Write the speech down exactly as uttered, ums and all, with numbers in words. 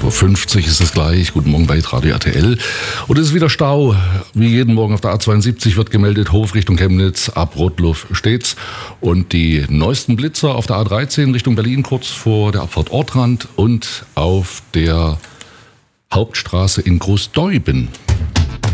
Uhr fünfzig ist es gleich. Guten Morgen bei Radio R T L. Und es ist wieder Stau. Wie jeden Morgen auf der A zweiundsiebzig wird gemeldet, Hof Richtung Chemnitz, ab Rotluff steht's. Und die neuesten Blitzer auf der A dreizehn Richtung Berlin, kurz vor der Abfahrt Ortrand und auf der Hauptstraße in Großdeuben.